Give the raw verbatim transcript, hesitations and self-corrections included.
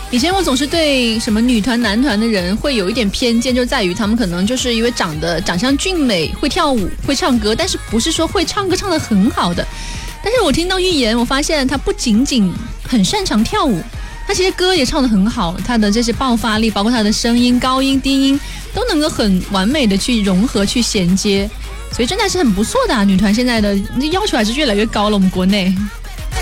以前我总是对什么女团男团的人会有一点偏见，就在于他们可能就是因为长得长相俊美，会跳舞会唱歌，但是不是说会唱歌唱得很好的。但是我听到预言，我发现他不仅仅很擅长跳舞，他其实歌也唱得很好，他的这些爆发力，包括他的声音高音低音都能够很完美的去融合去衔接，所以真的是很不错的啊。女团现在的要求还是越来越高了，我们国内。